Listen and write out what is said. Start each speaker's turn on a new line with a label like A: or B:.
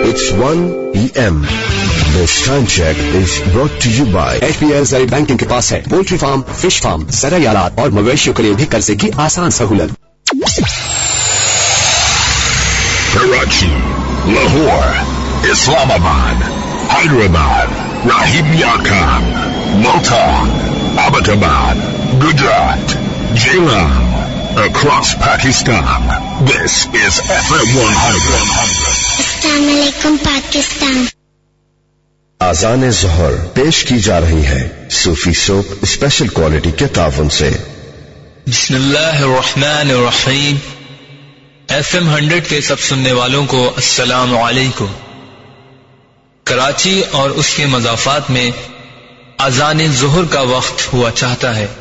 A: It's 1 PM. This time check is brought to you by
B: HPL ज़राई banking के पास है poultry farm, fish farm, ज़राई आलात और मवेशियों के लिए भी कर्जे की आसान सहूलत।
C: Karachi, Lahore, Islamabad, Hyderabad, Rahim Yar Khan, Multan, Abbottabad, Gujarat, Jilin, across Pakistan. This is FM 100.
D: Assalamualaikum Pakistan.
A: आज़ान ज़ोहर पेश की जा रही है सूफी सोप स्पेशल क्वालिटी के तावन से।
E: बिस्मिल्लाहिर्रहमानिर्रहीम। FM 100 के सब सुनने वालों को अस्सलाम वालेकुम। कराची और उसके मज़ाफ़ात में आज़ान ज़ोहर का वक्त हुआ चाहता है।